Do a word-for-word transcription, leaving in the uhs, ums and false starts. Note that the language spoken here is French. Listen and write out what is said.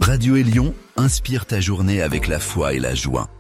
Radio Élion inspire ta journée avec la foi et la joie.